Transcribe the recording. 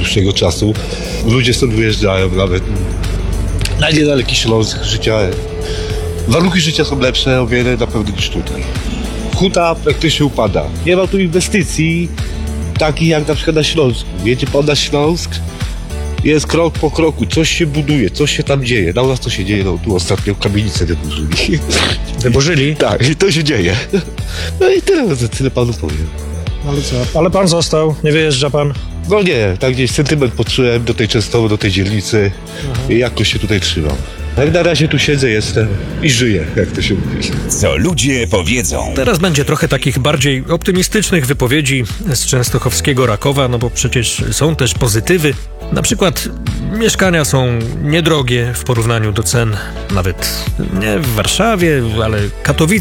dłuższego czasu. Ludzie stąd wyjeżdżają nawet na niedaleki Śląsk. Warunki życia są lepsze o wiele na pewno niż tutaj. Huta praktycznie upada. Nie ma tu inwestycji takich jak na przykład na Śląsku. Jedzie pan na Śląsk, jest krok po kroku, coś się buduje, coś się tam dzieje. Na nas to się dzieje, no tu ostatnio kamienicę wyburzyli. Wyburzyli? Tak, to się dzieje. No i tyle panu powiem. Ale co? Ale pan został, nie wyjeżdża pan? No nie, tak gdzieś sentyment poczułem do tej Częstochowy, do tej dzielnicy i jakoś się tutaj trzymam. Jak na razie tu siedzę, jestem i żyję, jak to się mówi. Co ludzie powiedzą. Teraz będzie trochę takich bardziej optymistycznych wypowiedzi z częstochowskiego Rakowa, no bo przecież są też pozytywy. Na przykład mieszkania są niedrogie w porównaniu do cen, nawet nie w Warszawie, ale Katowice